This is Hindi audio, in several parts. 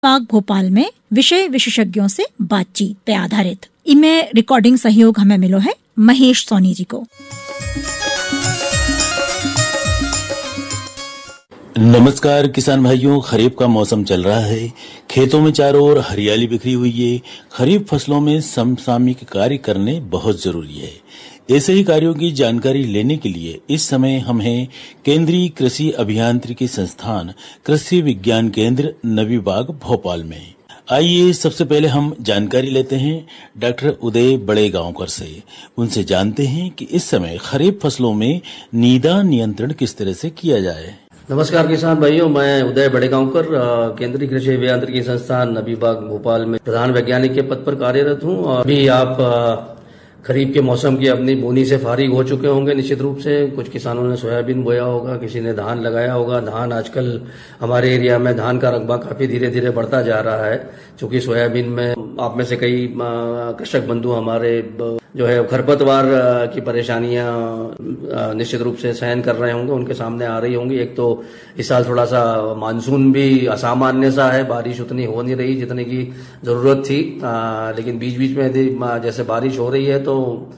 बाग भोपाल में विषय विशेषज्ञों से बातचीत पे आधारित। इनमें रिकॉर्डिंग सहयोग हमें मिलो है महेश सोनी जी को। नमस्कार किसान भाइयों, खरीफ का मौसम चल रहा है। खेतों में चारों ओर हरियाली बिखरी हुई है। खरीफ फसलों में समसामयिक कार्य करने बहुत जरूरी है। ऐसे ही कार्यों की जानकारी लेने के लिए इस समय हम हैं केंद्रीय कृषि अभियांत्रिकी संस्थान कृषि विज्ञान केंद्र नवी बाग भोपाल में। आइए सबसे पहले हम जानकारी लेते हैं डॉक्टर उदय बड़ेगांवकर से। उनसे जानते हैं कि इस समय खरीफ फसलों में नीदा नियंत्रण किस तरह से किया जाए। नमस्कार किसान भाइयों, मैं उदय बड़ेगांवकर केंद्रीय कृषि अभियांत्रिकी संस्थान नवी बाग भोपाल में प्रधान वैज्ञानिक के पद पर कार्यरत हूं। अभी आप खरीफ के मौसम की अपनी बोनी से फारिग हो चुके होंगे। निश्चित रूप से कुछ किसानों ने सोयाबीन बोया होगा, किसी ने धान लगाया होगा। धान आजकल हमारे एरिया में धान का रकबा काफी धीरे धीरे बढ़ता जा रहा है, क्योंकि सोयाबीन में आप में से कई कृषक बंधु हमारे जो है खरपतवार की परेशानियां निश्चित रूप से सहन कर रहे होंगे, उनके सामने आ रही होंगी। एक तो इस साल थोड़ा सा मानसून भी असामान्य सा है, बारिश उतनी हो नहीं रही जितने की जरूरत थी, लेकिन बीच बीच में यदि जैसे बारिश हो रही है तो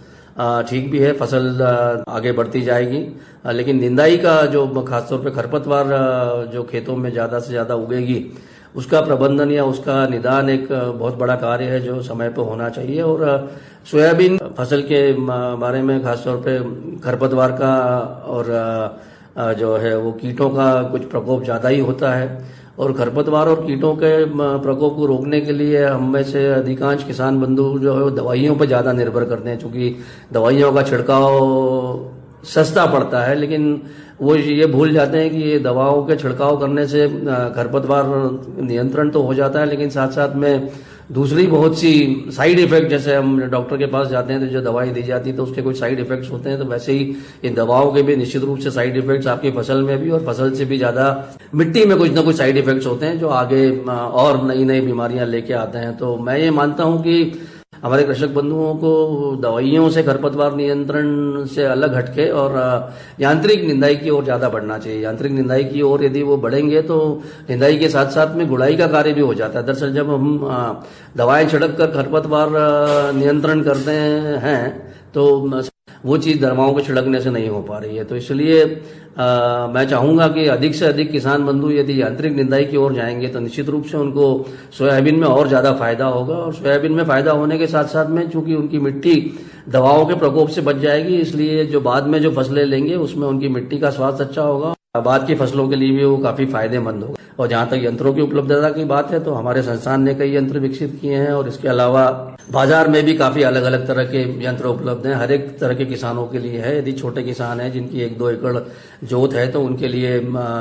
ठीक भी है, फसल आगे बढ़ती जाएगी। लेकिन निंदाई का जो खासतौर पे खरपतवार जो खेतों में ज्यादा से ज्यादा उगेगी, उसका प्रबंधन या उसका निदान एक बहुत बड़ा कार्य है जो समय पर होना चाहिए। और सोयाबीन फसल के बारे में खासतौर पे खरपतवार का और जो है वो कीटों का कुछ प्रकोप ज्यादा ही होता है। और खरपतवार और कीटों के प्रकोप को रोकने के लिए हम में से अधिकांश किसान बंधु जो है वो दवाइयों पर ज्यादा निर्भर करते हैं, क्योंकि दवाइयों का छिड़काव सस्ता पड़ता है। लेकिन वो ये भूल जाते हैं कि ये दवाओं के छिड़काव करने से खरपतवार नियंत्रण तो हो जाता है, लेकिन साथ साथ में दूसरी बहुत सी साइड इफेक्ट, जैसे हम डॉक्टर के पास जाते हैं तो जो दवाई दी जाती है तो उसके कुछ साइड इफेक्ट्स होते हैं, तो वैसे ही इन दवाओं के भी निश्चित रूप से साइड इफेक्ट्स आपकी फसल में भी और फसल से भी ज्यादा मिट्टी में कुछ ना कुछ साइड इफेक्ट्स होते हैं जो आगे और नई नई बीमारियां लेके आते हैं। तो मैं ये मानता हूं कि हमारे कृषक बंधुओं को दवाइयों से खरपतवार नियंत्रण से अलग हटके और यांत्रिक निंदाई की ओर ज्यादा बढ़ना चाहिए। यांत्रिक निंदाई की ओर यदि वो बढ़ेंगे तो निंदाई के साथ साथ में गुड़ाई का कार्य भी हो जाता है। दरअसल जब हम दवाएं छिड़क कर खरपतवार नियंत्रण करते हैं तो वो चीज दवाओं के छिड़कने से नहीं हो पा रही है। तो इसलिए मैं चाहूंगा कि अधिक से अधिक किसान बंधु यदि यांत्रिक निंदाई की ओर जाएंगे तो निश्चित रूप से उनको सोयाबीन में और ज्यादा फायदा होगा। और सोयाबीन में फायदा होने के साथ साथ में चूंकि उनकी मिट्टी दवाओं के प्रकोप से बच जाएगी, इसलिए जो बाद में जो फसलें लेंगे उसमें उनकी मिट्टी का स्वास्थ्य अच्छा होगा, बाद की फसलों के लिए भी वो काफी फायदेमंद होगा। और जहां तक यंत्रों की उपलब्धता की बात है तो हमारे संस्थान ने कई यंत्र विकसित किए हैं और इसके अलावा बाजार में भी काफी अलग अलग तरह के यंत्र उपलब्ध हैं। हर एक तरह के किसानों के लिए है। यदि छोटे किसान हैं जिनकी 1-2 एकड़ जोत है तो उनके लिए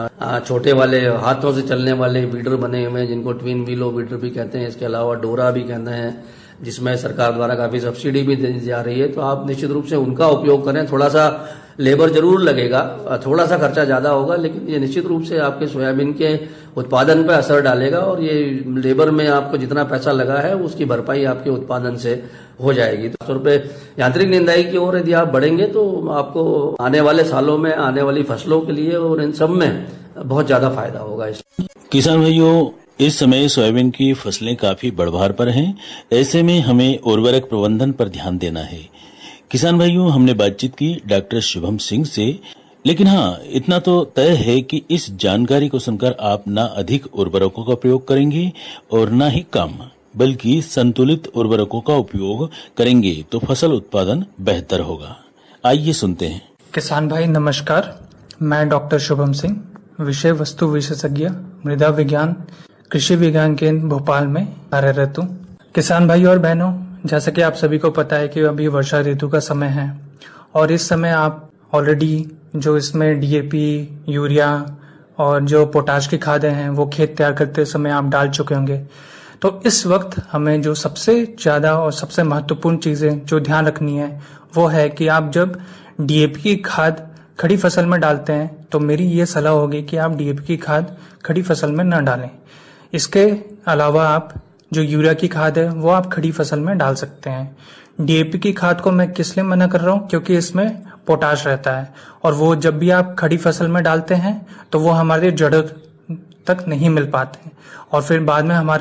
छोटे वाले हाथों से चलने वाले वीडर बने हुए हैं, जिनको ट्विन व्हीलो वीडर भी कहते हैं। इसके अलावा डोरा भी कहते हैं, जिसमें सरकार द्वारा काफी सब्सिडी भी दी जा रही है। तो आप निश्चित रूप से उनका उपयोग करें। थोड़ा सा लेबर जरूर लगेगा, थोड़ा सा खर्चा ज्यादा होगा, लेकिन ये निश्चित रूप से आपके सोयाबीन के उत्पादन पर असर डालेगा और ये लेबर में आपको जितना पैसा लगा है उसकी भरपाई आपके उत्पादन से हो जाएगी। तो तौर पे यांत्रिक निंदाई की ओर यदि आप बढ़ेंगे तो आपको आने वाले सालों में आने वाली फसलों के लिए और इन सब में बहुत ज्यादा फायदा होगा। किसान भाइयों, इस समय सोयाबीन की फसलें काफी बढ़भार पर हैं। ऐसे में हमें उर्वरक प्रबंधन पर ध्यान देना है। किसान भाइयों, हमने बातचीत की डॉक्टर शुभम सिंह से, लेकिन हाँ, इतना तो तय है कि इस जानकारी को सुनकर आप ना अधिक उर्वरकों का प्रयोग करेंगे और ना ही कम, बल्कि संतुलित उर्वरकों का उपयोग करेंगे तो फसल उत्पादन बेहतर होगा। आइए सुनते हैं। किसान भाई नमस्कार, मैं डॉक्टर शुभम सिंह, विषय वस्तु विशेषज्ञ, मृदा विज्ञान, कृषि विज्ञान केंद्र भोपाल में कार्यरत हूँ। किसान भाई और बहनों, जैसा कि आप सभी को पता है कि अभी वर्षा ऋतु का समय है और इस समय आप ऑलरेडी जो इसमें डीएपी, यूरिया और जो पोटाश की खादें हैं वो खेत तैयार करते समय आप डाल चुके होंगे। तो इस वक्त हमें जो सबसे ज्यादा और सबसे महत्वपूर्ण चीजें जो ध्यान रखनी है वो है कि आप जब डीएपी की खाद खड़ी फसल में डालते हैं तो मेरी ये सलाह होगी कि आप डीएपी की खाद खड़ी फसल में न डालें। इसके अलावा आप जो यूरिया की खाद है वो आप खड़ी फसल में डाल सकते हैं। डीएपी की खाद को मैं किस लिए मना कर रहा हूँ, क्योंकि इसमें पोटाश रहता है और वो जब भी आप खड़ी फसल में डालते हैं तो वो हमारे जड़ों तक नहीं मिल पाते हैं और फिर बाद में हमारे